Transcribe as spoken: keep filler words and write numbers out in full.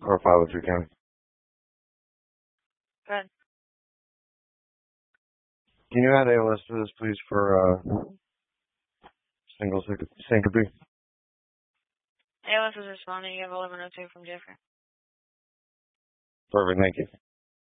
Or five oh three County. Good. Can you add A L S to this, please, for uh, single syncope? A L S is responding. You have eleven oh two from Jeffrey. Perfect, thank you.